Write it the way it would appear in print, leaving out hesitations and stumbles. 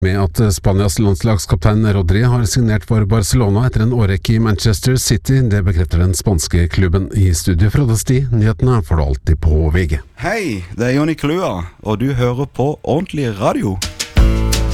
Med at Spanias landslagskaptein Rodri har signert for Barcelona etter en årrekke i Manchester City, det bekrefter den spanske klubben. I studio fra Sti, nyhetene får du alltid på VG. Hei, det er Jonny Klua, og du hører på Ordentlig Radio.